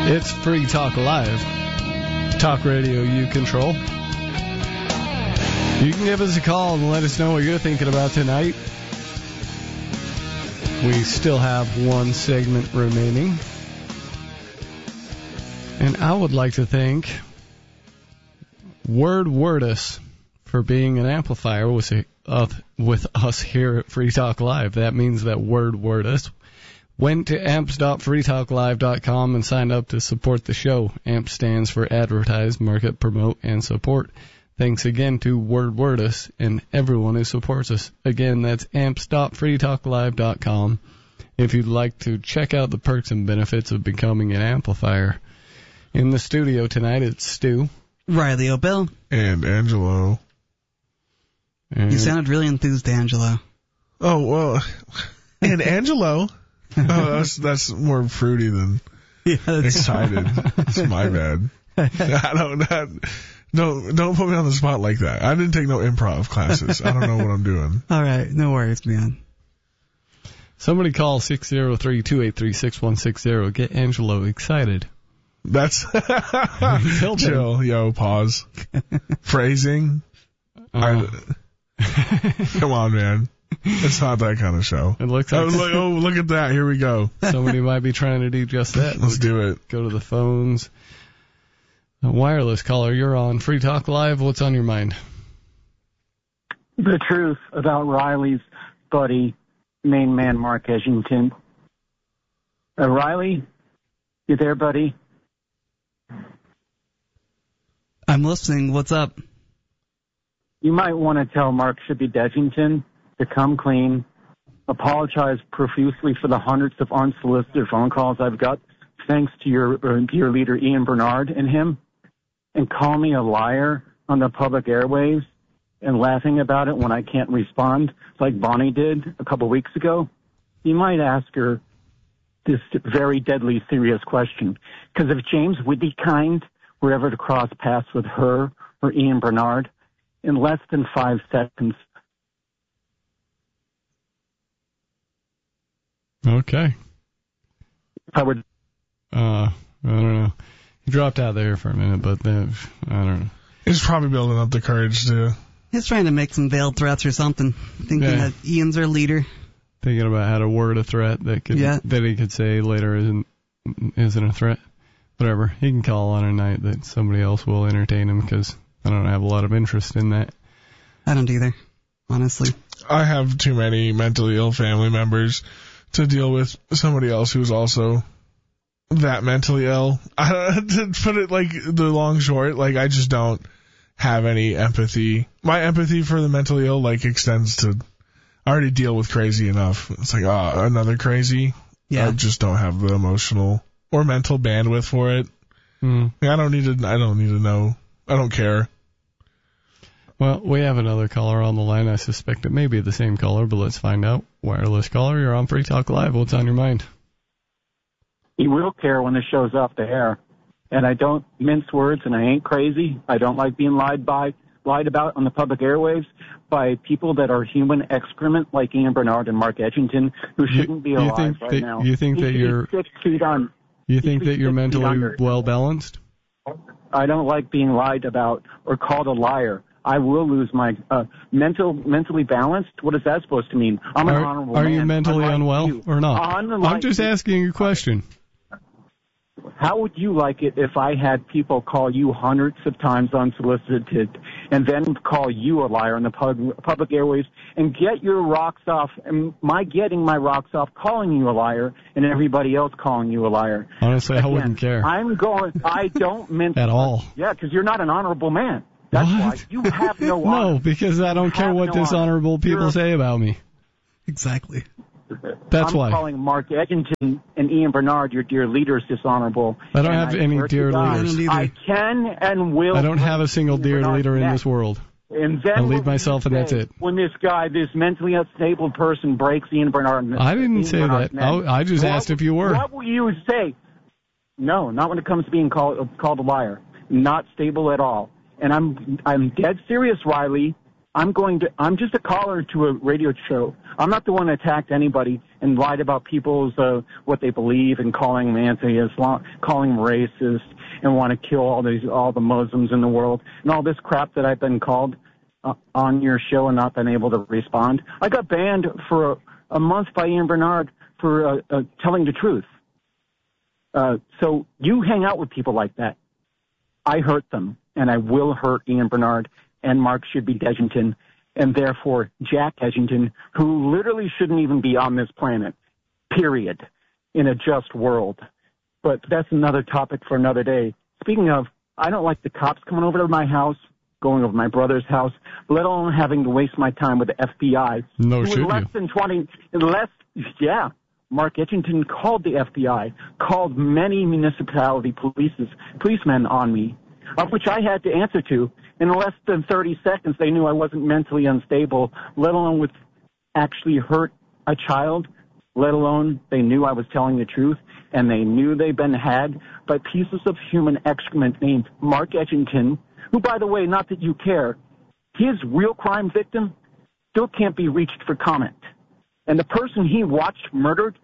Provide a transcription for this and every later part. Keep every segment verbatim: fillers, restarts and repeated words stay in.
It's Free Talk Live. Talk radio you control. You can give us a call and let us know what you're thinking about tonight. We still have one segment remaining. And I would like to thank Word Wordus for being an amplifier with, uh, with us here at Free Talk Live. That means that Word Wordus went to amps dot free talk live dot com and signed up to support the show. AMP stands for Advertise, Market, Promote, and Support. Thanks again to Word Wordus and everyone who supports us. Again, that's amps dot free talk live dot com if you'd like to check out the perks and benefits of becoming an amplifier. In the studio tonight, it's Stu. Riley O'Bill. And Angelo. And you sounded really enthused, Angelo. Oh, well, and Angelo. Oh, that's that's more fruity than yeah, that's excited. It's my bad. I don't that, don't don't put me on the spot like that. I didn't take no improv classes. I don't know what I'm doing. All right, no worries, man. Somebody call six oh three, two eight three, six one six zero. Get Angelo excited. That's chill, yo. Pause. Phrasing. Uh, I, come on, man. It's not that kind of show. It looks like I was like, oh, look at that. Here we go. Somebody might be trying to do just that. Let's do it. Go to the phones. A wireless caller, you're on Free Talk Live. What's on your mind? The truth about Riley's buddy, main man Mark Edgington. Uh, Riley, you there, buddy? I'm listening. What's up? You might want to tell Mark Shippy Edgington to come clean, apologize profusely for the hundreds of unsolicited phone calls I've got, thanks to your uh, your leader Ian Bernard and him, and call me a liar on the public airwaves and laughing about it when I can't respond, like Bonnie did a couple weeks ago. You might ask her this very deadly, serious question. Because if James Whittykind were ever to cross paths with her or Ian Bernard, in less than five seconds, Okay. I would. Uh, I don't know. He dropped out there for a minute, but then, I don't know. He's probably building up the courage to. He's trying to make some veiled threats or something, thinking Yeah. that Ian's our leader. Thinking about how to word a threat that could Yeah. that he could say later isn't isn't a threat. Whatever. He can call on a night that somebody else will entertain him, because I don't have a lot of interest in that. I don't either, honestly. I have too many mentally ill family members to deal with somebody else who's also that mentally ill. I, to put it like the long short, like I just don't have any empathy. My empathy for the mentally ill like extends to, I already deal with crazy enough. It's like, ah, oh, another crazy. Yeah. I just don't have the emotional or mental bandwidth for it. Mm. I don't need to. I don't need to know. I don't care. Well, we have another caller on the line. I suspect it may be the same caller, but let's find out. Wireless caller, you're on Free Talk Live. What's on your mind? He will care when the show's off the air. And I don't mince words, and I ain't crazy. I don't like being lied by, lied about on the public airwaves by people that are human excrement like Ian Bernard and Mark Edgington, who shouldn't be you alive think right that, now. You think He that should be you're six feet on. you he think should be that you're six feet mentally under. well balanced? I don't like being lied about or called a liar. I will lose my uh, mental mentally balanced. What is that supposed to mean? I'm an Are, honorable are man. you mentally unlike unwell you. or not? Unlike I'm just you. asking you a question. How would you like it if I had people call you hundreds of times unsolicited and then call you a liar on the pub, public airwaves and get your rocks off, and my getting my rocks off calling you a liar and everybody else calling you a liar? Honestly, Again, I wouldn't care. I'm going, I don't mince At all. Yeah, because you're not an honorable man. That's What? why you have no honor. No, because I don't You care have what no dishonorable honor. people You're- say about me. Exactly. That's I'm why. calling Mark Edgington and Ian Bernard, your dear leaders, dishonorable. I don't And have any swear to dear God, leaders. I don't either. I can and will. I don't have a single Ian dear Bernard's leader in neck. this world. And then I leave what will myself you and that's say it. When this guy, this mentally unstable person, breaks Ian Bernard, I didn't Ian say Bernard's that. neck, I, I just what, asked if you were. What will you say? No, not when it comes to being called called a liar. Not stable at all. And I'm I'm dead serious, Riley. I'm going to, I'm just a caller to a radio show. I'm not the one that attacked anybody and lied about people's, uh, what they believe and calling them anti-Islam, calling them racist and want to kill all these, all the Muslims in the world and all this crap that I've been called uh, on your show and not been able to respond. I got banned for a, a month by Ian Bernard for uh, uh, telling the truth. Uh, so you hang out with people like that. I hurt them, and I will hurt Ian Bernard and Mark Shibby Degington, and therefore Jack Edgington, who literally shouldn't even be on this planet, period, in a just world. But that's another topic for another day. Speaking of, I don't like the cops coming over to my house, going over to my brother's house, let alone having to waste my time with the F B I. No, should less you? than twenty, in less, yeah. Mark Edgington called the F B I, called many municipality polices, policemen on me, of which I had to answer to. In less than thirty seconds, they knew I wasn't mentally unstable, let alone with actually hurt a child, let alone they knew I was telling the truth, and they knew they'd been had by pieces of human excrement named Mark Edgington, who, by the way, not that you care, his real crime victim still can't be reached for comment. And the person he watched murdered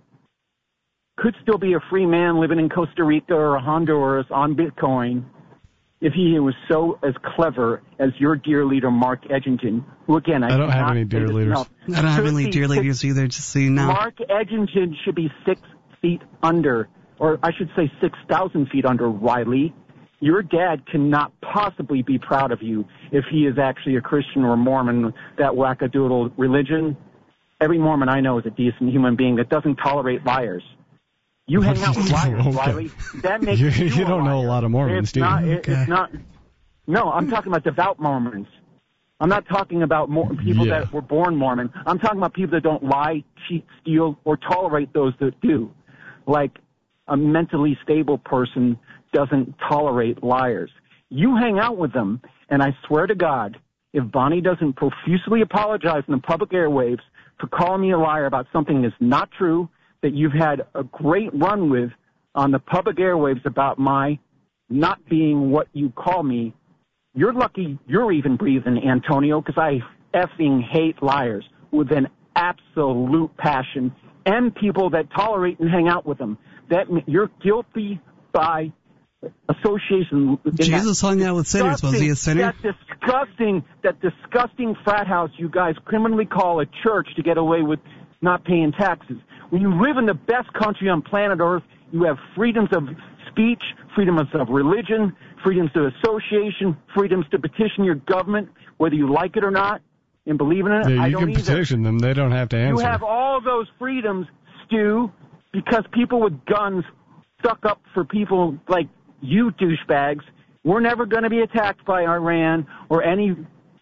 could still be a free man living in Costa Rica or Honduras on Bitcoin if he was so as clever as your dear leader, Mark Edgington, who, again, I, I don't have cannot any dear say this leaders. enough. I don't have Should any be dear six- ladies either, just so you know. Mark Edgington should be six feet under, or I should say six thousand feet under Riley. Your dad cannot possibly be proud of you if he is actually a Christian or a Mormon, that wackadoodle religion. Every Mormon I know is a decent human being that doesn't tolerate liars. You hang out with liars, Okay. Riley. That makes You- you, you don't a know a liar. lot of Mormons, it's do you? not, it- Okay. It's not. No, I'm talking about devout Mormons. I'm not talking about more, people Yeah. that were born Mormon. I'm talking about people that don't lie, cheat, steal, or tolerate those that do. Like a mentally stable person doesn't tolerate liars. You hang out with them, and I swear to God, if Bonnie doesn't profusely apologize in the public airwaves for calling me a liar about something that's not true, that you've had a great run with on the public airwaves about my not being what you call me, you're lucky you're even breathing, Antonio, because I effing hate liars with an absolute passion, and people that tolerate and hang out with them. That you're guilty by association. in that Jesus hung out with sinners. Was he a sinner? That disgusting, that disgusting frat house you guys criminally call a church to get away with not paying taxes. When you live in the best country on planet Earth, you have freedoms of speech, freedoms of religion, freedoms of association, freedoms to petition your government, whether you like it or not, and believe in it. Yeah, I you don't can either. petition them. They don't have to answer. You have all those freedoms, Stu, because people with guns stuck up for people like you douchebags. We're never going to be attacked by Iran or any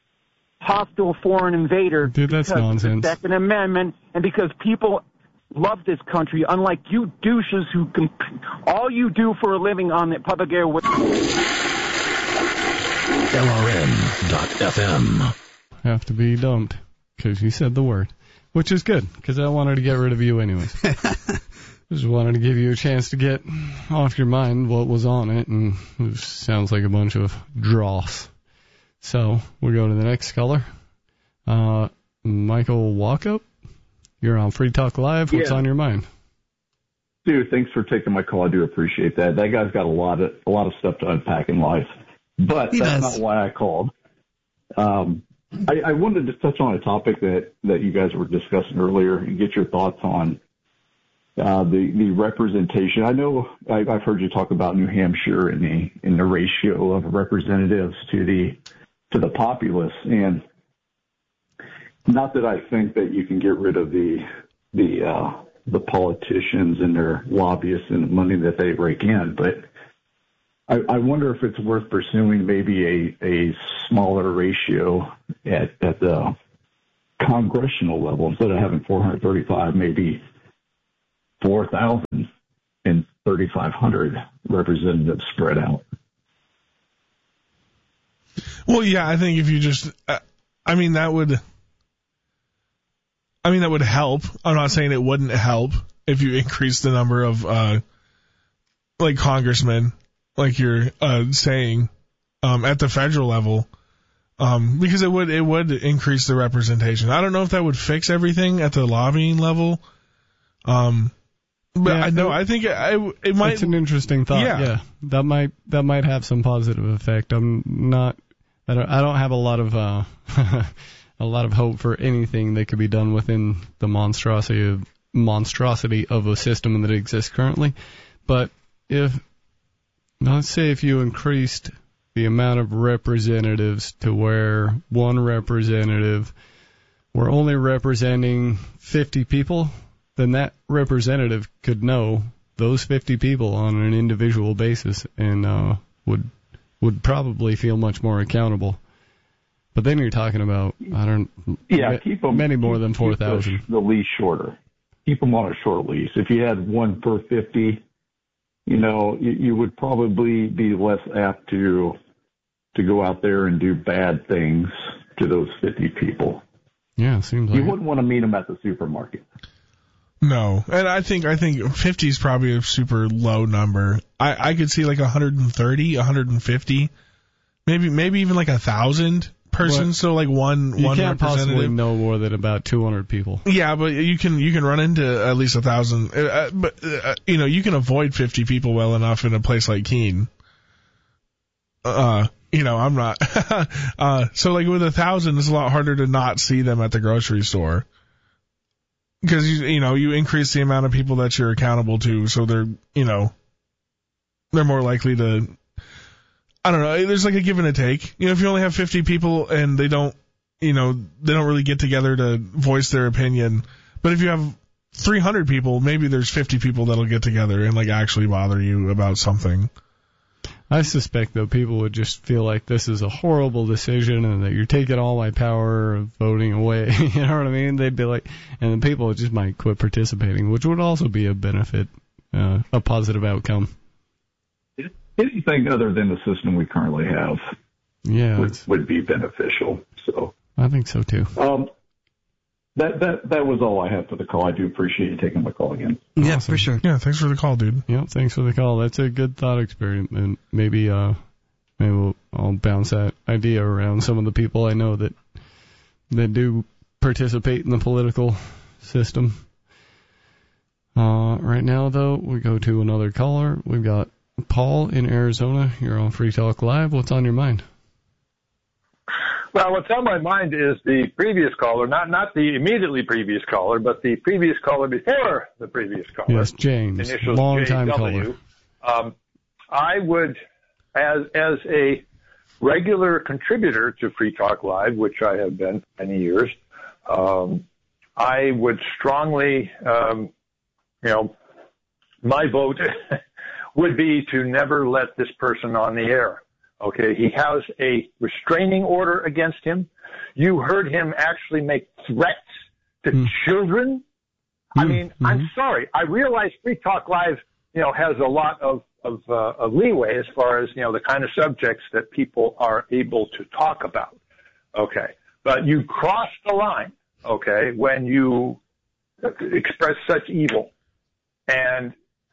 hostile foreign invader. Dude, that's because nonsense. of the Second Amendment, and because people love this country, unlike you douches who can, all you do for a living on the public air with L R N dot F M. Have to be dumped because you said the word, which is good because I wanted to get rid of you anyways. Just wanted to give you a chance to get off your mind what was on it, and it sounds like a bunch of dross. So we'll go to the next caller. Uh, Michael Walkup, you're on Free Talk Live. What's Yeah. on your mind? Dude, thanks for taking my call. I do appreciate that. That guy's got a lot of a lot of stuff to unpack in life, but He that's does. not why I called. Um, I, I wanted to touch on a topic that that you guys were discussing earlier and get your thoughts on uh, the the representation. I know I, I've heard you talk about New Hampshire and the in the ratio of representatives to the to the populace, and not that I think that you can get rid of the the uh, the politicians and their lobbyists and the money that they rake in, but I, I wonder if it's worth pursuing maybe a, a smaller ratio at, at the congressional level. Instead of having four hundred thirty-five, maybe four thousand and thirty-five hundred representatives spread out. Well, yeah, I think if you just, uh, I mean, that would, I mean, that would help. I'm not saying it wouldn't help if you increase the number of, uh, like congressmen, like you're uh, saying, um, at the federal level. Um, because it would, it would increase the representation. I don't know if that would fix everything at the lobbying level. Um, but yeah, I know, I think it, it, it might. It's an interesting thought. Yeah. yeah. That might, that might have some positive effect. I'm not, I don't, I don't have a lot of, uh, a lot of hope for anything that could be done within the monstrosity of, monstrosity of a system that exists currently. But if, let's say if you increased the amount of representatives to where one representative were only representing fifty people, then that representative could know those fifty people on an individual basis and uh, would would probably feel much more accountable. But then you're talking about, I don't, yeah, keep them, many more keep, than four thousand. The leash shorter. Keep them on a short leash. If you had one per fifty, you know, you, you would probably be less apt to to go out there and do bad things to those fifty people. Yeah, it seems like you wouldn't want to meet them at the supermarket. No, and I think I think fifty is probably a super low number. I, I could see like one hundred thirty, one hundred fifty, maybe maybe even like a thousand persons. What? So like one you one can't representative. Possibly know more than about two hundred people. Yeah, but you can you can run into at least a thousand. Uh, but uh, you know you can avoid fifty people well enough in a place like Keene. Uh. You know, I'm not. uh, so like with a thousand, it's a lot harder to not see them at the grocery store. Because, you, you know, you increase the amount of people that you're accountable to, so they're, you know, they're more likely to, I don't know, there's like a give and a take. You know, if you only have fifty people and they don't, you know, they don't really get together to voice their opinion. But if you have three hundred people, maybe there's fifty people that'll get together and like actually bother you about something. I suspect, though, people would just feel like this is a horrible decision and that you're taking all my power of voting away. You know what I mean? They'd be like, and then people just might quit participating, which would also be a benefit, uh, a positive outcome. Anything other than the system we currently have yeah, would, would be beneficial. So I think so, too. Um, That that that was all I had for the call. I do appreciate you taking my call again. Yeah, awesome. for sure. Yeah, thanks for the call, dude. Yeah, thanks for the call. That's a good thought experiment. Maybe uh, maybe we'll, I'll bounce that idea around some of the people I know that that do participate in the political system. Uh, right now, though, we go to another caller. We've got Paul in Arizona. You're on Free Talk Live. What's on your mind? Well, what's on my mind is the previous caller, not not the immediately previous caller, but the previous caller before the previous caller. Yes, James, long-time caller. Um, I would, as as a regular contributor to Free Talk Live, which I have been for many years, um, I would strongly, um, you know, my vote would be to never let this person on the air. Okay, he has a restraining order against him. You heard him actually make threats to mm. children. Mm. I mean, mm-hmm. I'm sorry. I realize Free Talk Live, you know, has a lot of of, uh, of leeway as far as, you know, the kind of subjects that people are able to talk about. Okay, but you cross the line. Okay, when you express such evil and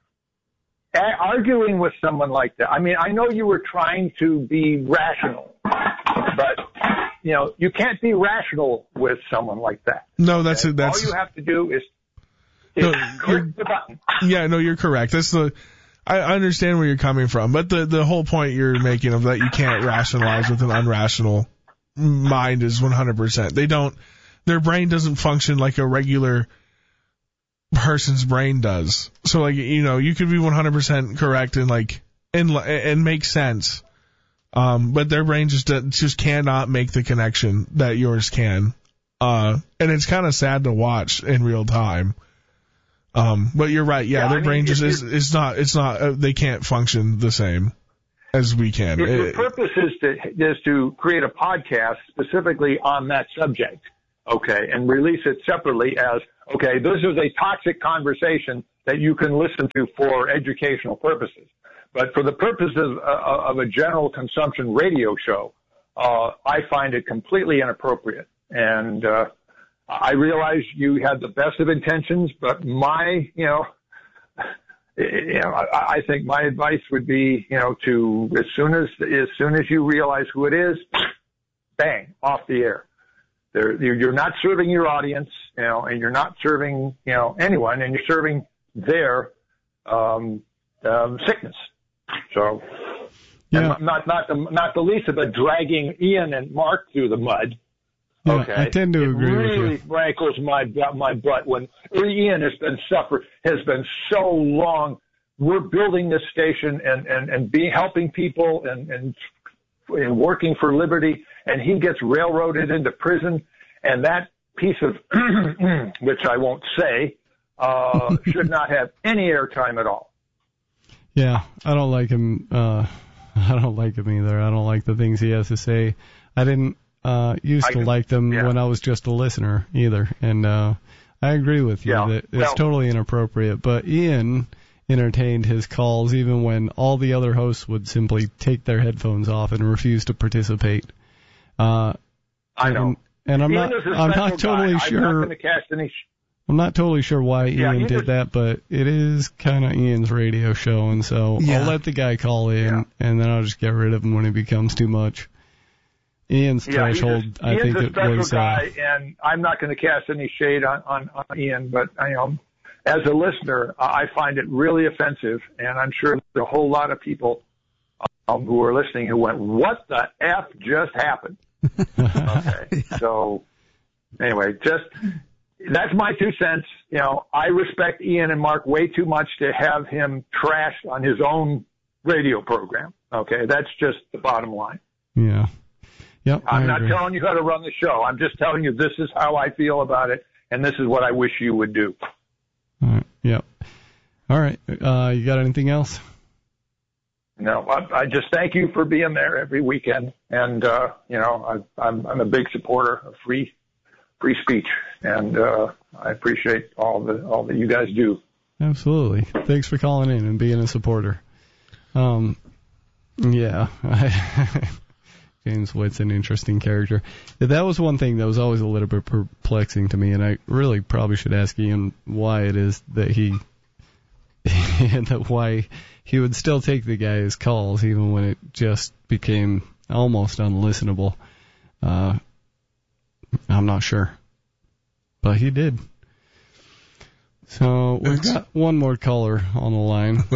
arguing with someone like that. I mean, I know you were trying to be rational, but, you know, you can't be rational with someone like that. No, that's it. That's all you have to do is, is no, click the button. Yeah, no, you're correct. That's the, I understand where you're coming from, but the, the whole point you're making of that you can't rationalize with an unrational mind is one hundred percent. They don't, their brain doesn't function like a regular person's brain does. So like, you know, you could be one hundred percent correct and like, and, and make sense. Um, but their brain just, just cannot make the connection that yours can. Uh, and it's kind of sad to watch in real time. Um, but you're right. Yeah, yeah their I mean, brain just is, you, it's not, it's not, uh, they can't function the same as we can. If your it, purpose is to, is to create a podcast specifically on that subject, okay, and release it separately as, okay, this is a toxic conversation that you can listen to for educational purposes. But for the purposes of, uh, of a general consumption radio show, uh, I find it completely inappropriate. And uh, I realize you had the best of intentions, but my, you know, you know, I, I think my advice would be, you know, to as soon as as soon as you realize who it is, bang, off the air. They're, you're not serving your audience, you know, and you're not serving, you know, anyone, and you're serving their um, um, sickness. So, yeah. and not not the not the least of it, dragging Ian and Mark through the mud. Yeah, Okay, I tend to it agree really with you. rankles my my butt when Ian has been suffer has been so long. We're building this station and and and be helping people and and. and working for liberty, and he gets railroaded into prison, and that piece of, which I won't say, uh, should not have any airtime at all. Yeah, I don't like him. Uh, I don't like him either. I don't like the things he has to say. I didn't uh, used I to can, like them yeah. when I was just a listener either, and uh, I agree with you Yeah, that it's well, totally inappropriate. But Ian entertained his calls even when all the other hosts would simply take their headphones off and refuse to participate. Uh, I know. And, and I'm Ian not. is a I'm special not totally guy. sure. I'm not going to cast any. Sh- I'm not totally sure why Yeah, Ian he did was- that, but it is kind of Ian's radio show, and so Yeah. I'll let the guy call in, Yeah. and then I'll just get rid of him when it becomes too much. Ian's yeah, he's threshold, a, I Ian's think a it special was. guy, Uh, and I'm not going to cast any shade on, on, on Ian, but I um, as a listener, I find it really offensive, and I'm sure there's a whole lot of people um, who are listening who went, "What the f just happened?" Okay, so anyway, just that's my two cents. You know, I respect Ian and Mark way too much to have him trashed on his own radio program. Okay, that's just the bottom line. yeah. Yep. I'm I not agree. telling you how to run the show. I'm just telling you this is how I feel about it, and this is what I wish you would do. All right. Yep. All right. Uh, you got anything else? No, I, I just thank you for being there every weekend, and uh, you know, I, I'm I'm a big supporter of free free speech, and uh, I appreciate all the all that you guys do. Absolutely. Thanks for calling in and being a supporter. Um, yeah. James Witt's an interesting character. That was one thing that was always a little bit perplexing to me, and I really probably should ask Ian why it is that he, and that why he would still take the guy's calls even when it just became almost unlistenable. Uh, I'm not sure, but he did. So we've got one more caller on the line.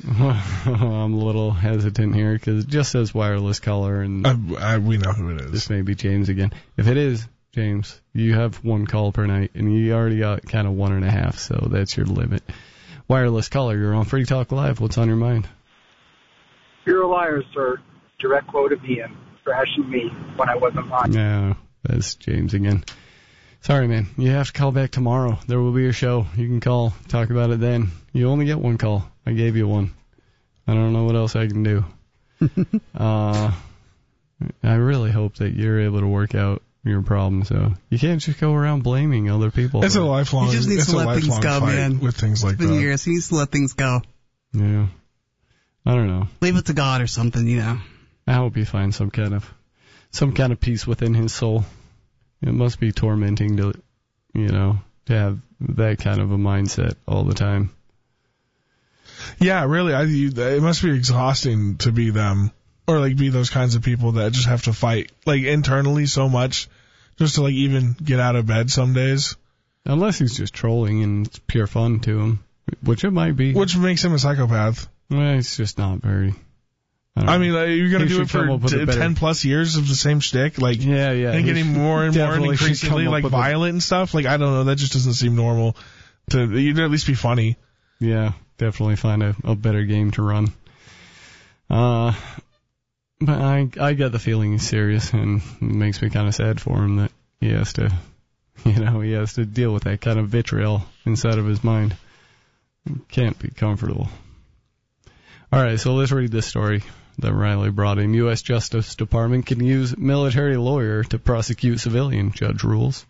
I'm a little hesitant here because it just says wireless caller, and I, I, we know who it is. this may be James again. If it is James, you have one call per night, and you already got kind of one and a half, so that's your limit. Wireless caller, you're on Free Talk Live. What's on your mind? You're a liar, sir. Direct quote of Ian, trashing me when I wasn't lying. No, that's James again. Sorry, man. You have to call back tomorrow. There will be a show. You can call, talk about it then. You only get one call. I gave you one. I don't know what else I can do. uh, I really hope that you're able to work out your problem. So you can't just go around blaming other people. It's a lifelong. He just needs it's to a let things lifelong go, fight man. with things like It's been that. years. He needs to let things go. Yeah. I don't know. Leave it to God or something, you know. I hope he finds some kind of some kind of peace within his soul. It must be tormenting to, you know, to have that kind of a mindset all the time. Yeah, really. I, you, it must be exhausting to be them, or like be those kinds of people that just have to fight like internally so much just to like even get out of bed some days. Unless he's just trolling and it's pure fun to him, which it might be. Which makes him a psychopath. Well, it's just not very. I, don't I know. mean, like, you're gonna He do it should come for up with a t- better- ten plus years of the same shtick, like Yeah, yeah. and he getting should- more and more and definitely should increasingly come up like with a- violent and stuff. Like I don't know, that just doesn't seem normal. To you'd at least be funny. Yeah, definitely find a, a better game to run. Uh, but I I get the feeling he's serious, and it makes me kind of sad for him that he has to, you know, he has to deal with that kind of vitriol inside of his mind. It can't be comfortable. All right, so let's read this story that Riley brought in. U S Justice Department can use military lawyer to prosecute civilian, judge rules.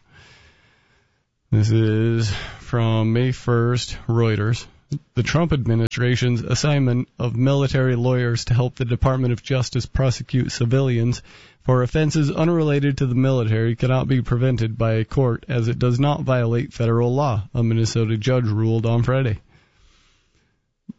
This is from May first, Reuters. The Trump administration's assignment of military lawyers to help the Department of Justice prosecute civilians for offenses unrelated to the military cannot be prevented by a court as it does not violate federal law, a Minnesota judge ruled on Friday.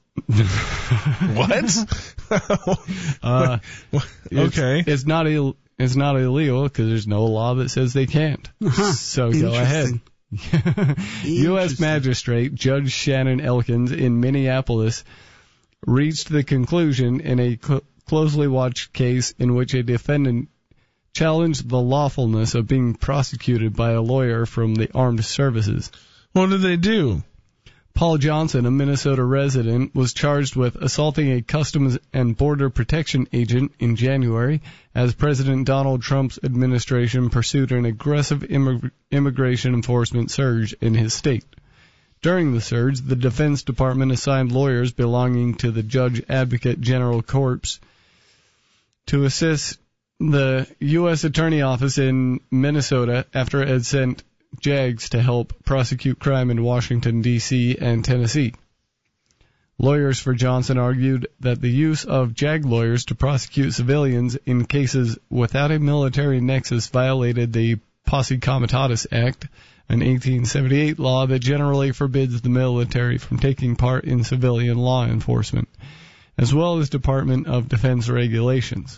What? uh, okay. It's, it's not Ill, it's not illegal because there's no law that says they can't. Uh-huh. So go ahead. U S Magistrate Judge Shannon Elkins in Minneapolis reached the conclusion in a cl- closely watched case in which a defendant challenged the lawfulness of being prosecuted by a lawyer from the armed services. What did they do? Paul Johnson, a Minnesota resident, was charged with assaulting a Customs and Border Protection agent in January as President Donald Trump's administration pursued an aggressive immig- immigration enforcement surge in his state. During the surge, the Defense Department assigned lawyers belonging to the Judge Advocate General Corps to assist the U S Attorney Office in Minnesota after it had sent JAGs to help prosecute crime in Washington, D C and Tennessee. Lawyers for Johnson argued that the use of JAG lawyers to prosecute civilians in cases without a military nexus violated the Posse Comitatus Act, an eighteen seventy-eight law that generally forbids the military from taking part in civilian law enforcement, as well as Department of Defense regulations.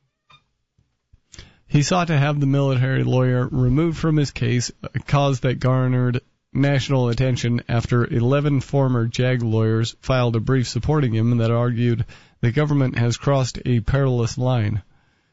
He sought to have the military lawyer removed from his case, a cause that garnered national attention after eleven former JAG lawyers filed a brief supporting him that argued the government has crossed a perilous line.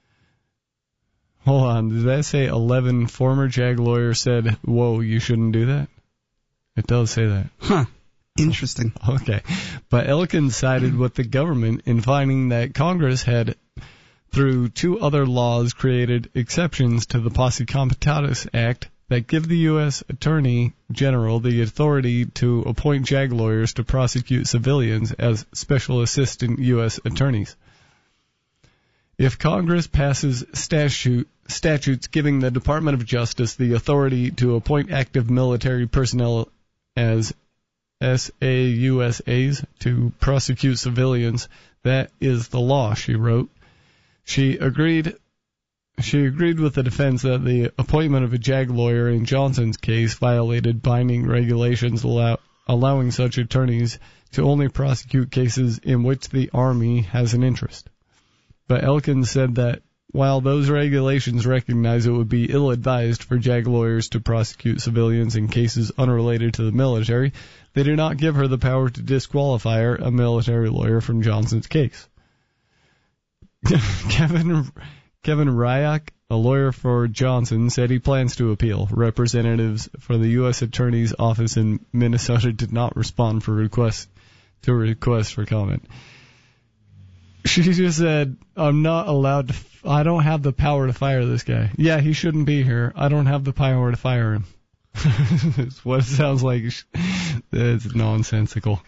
Hold on, did that say eleven former JAG lawyers said, whoa, you shouldn't do that? It does say that. Huh. Interesting. Okay. But Elkins sided with the government in finding that Congress had, through two other laws, created exceptions to the Posse Comitatus Act that give the U S Attorney General the authority to appoint JAG lawyers to prosecute civilians as special assistant U S attorneys. If Congress passes statute, statutes giving the Department of Justice the authority to appoint active military personnel as S A U S As to prosecute civilians, that is the law, she wrote. She agreed She agreed with the defense that the appointment of a JAG lawyer in Johnson's case violated binding regulations allow, allowing such attorneys to only prosecute cases in which the Army has an interest. But Elkins said that while those regulations recognize it would be ill-advised for JAG lawyers to prosecute civilians in cases unrelated to the military, they do not give her the power to disqualify a military lawyer from Johnson's case. Kevin Kevin Ryak, a lawyer for Johnson, said he plans to appeal. Representatives for the U S Attorney's Office in Minnesota did not respond for requests to a request for comment. She just said, I'm not allowed to, f- I don't have the power to fire this guy. Yeah, he shouldn't be here. I don't have the power to fire him. It's what it sounds like. It's nonsensical.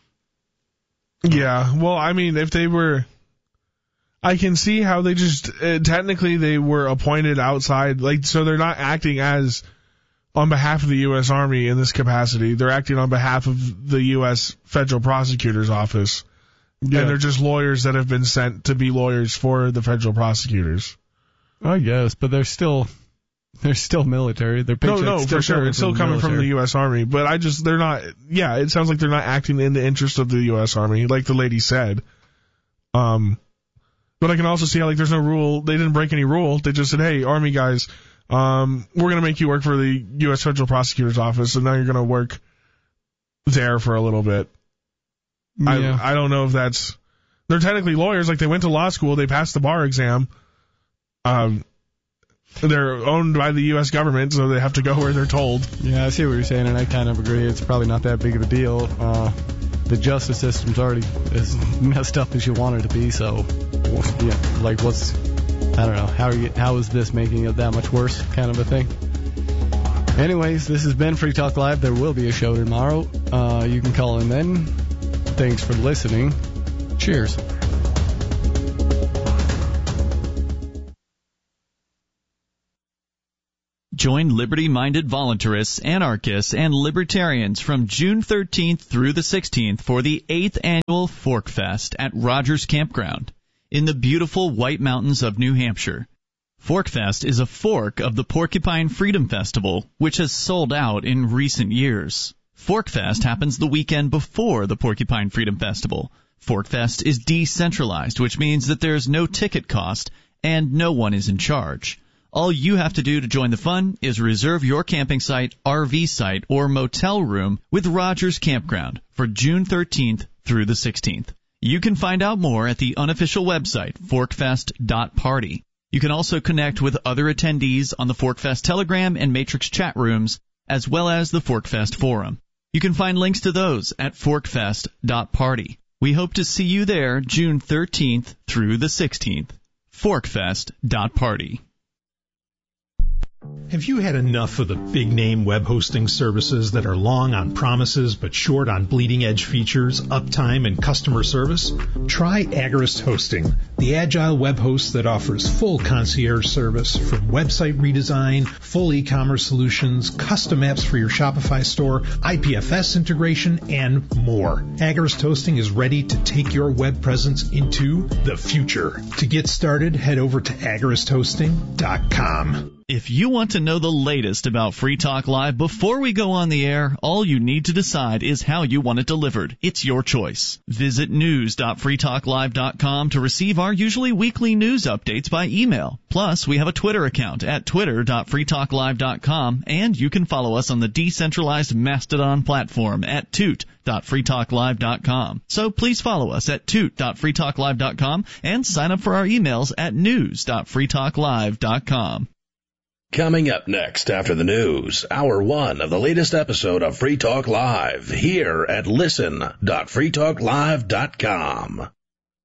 Yeah, well, I mean, if they were... I can see how they just, uh, technically they were appointed outside, like, so they're not acting as, on behalf of the U S Army in this capacity. They're acting on behalf of the U S Federal Prosecutor's Office. Yeah. And they're just lawyers that have been sent to be lawyers for the federal prosecutors. I guess, but they're still, they're still military. Their no, no, for sure. It's still coming from the U S Army. But I just, they're not, yeah, it sounds like they're not acting in the interest of the U S Army, like the lady said. Um, But I can also see how, like, there's no rule. They didn't break any rule. They just said, hey, Army guys, um, we're going to make you work for the U S Federal Prosecutor's Office, and now you're going to work there for a little bit. Yeah. I, I don't know if that's... They're technically lawyers. Like, they went to law school. They passed the bar exam. Um, they're owned by the U S government, so they have to go where they're told. Yeah, I see what you're saying, and I kind of agree. It's probably not that big of a deal. Uh, the justice system's already as messed up as you want it to be, so... Yeah, like what's, I don't know, how are you, how is this making it that much worse kind of a thing? Anyways, this has been Free Talk Live. There will be a show tomorrow. Uh, you can call in then. Thanks for listening. Cheers. Join liberty-minded voluntarists, anarchists, and libertarians from June thirteenth through the sixteenth for the eighth Annual Fork Fest at Rogers Campground in the beautiful White Mountains of New Hampshire. Forkfest is a fork of the Porcupine Freedom Festival, which has sold out in recent years. Forkfest happens the weekend before the Porcupine Freedom Festival. Forkfest is decentralized, which means that there is no ticket cost, and no one is in charge. All you have to do to join the fun is reserve your camping site, R V site, or motel room with Rogers Campground for June thirteenth through the sixteenth. You can find out more at the unofficial website, forkfest dot party. You can also connect with other attendees on the Forkfest Telegram and Matrix chat rooms, as well as the Forkfest Forum. You can find links to those at forkfest dot party. We hope to see you there June thirteenth through the sixteenth. forkfest dot party. Have you had enough of the big-name web hosting services that are long on promises but short on bleeding-edge features, uptime, and customer service? Try Agorist Hosting, the agile web host that offers full concierge service from website redesign, full e-commerce solutions, custom apps for your Shopify store, I P F S integration, and more. Agorist Hosting is ready to take your web presence into the future. To get started, head over to agorist hosting dot com. If you want to know the latest about Free Talk Live before we go on the air, all you need to decide is how you want it delivered. It's your choice. Visit news dot free talk live dot com to receive our usually weekly news updates by email. Plus, we have a Twitter account at twitter dot free talk live dot com, and you can follow us on the decentralized Mastodon platform at toot dot free talk live dot com. So please follow us at toot dot free talk live dot com and sign up for our emails at news dot free talk live dot com. Coming up next after the news, hour one of the latest episode of Free Talk Live here at listen dot free talk live dot com.